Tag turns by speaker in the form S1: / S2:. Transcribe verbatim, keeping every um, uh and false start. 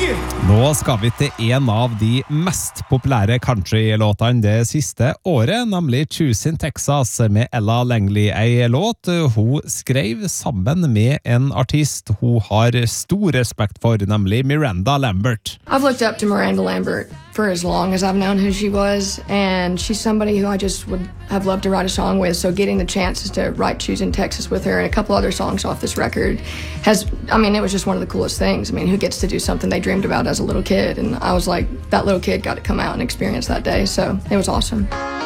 S1: Nå skal vi til en av de mest populære country-låtene det siste året, nemlig Choosing Texas med Ella Langley, en låt hun skrev sammen med en artist hun har stor respekt for, nemlig Miranda Lambert.
S2: I've looked up to Miranda Lambert for as long as I've known who she was, and she's somebody who I just would have loved to write a song with, so getting the chances to write Choosing Texas with her and a couple other songs off this record has, I mean, it was just one of the coolest things. I mean, who gets to do something they dreamed about as a little kid? And I was like, that little kid got to come out and experience that day, so it was awesome.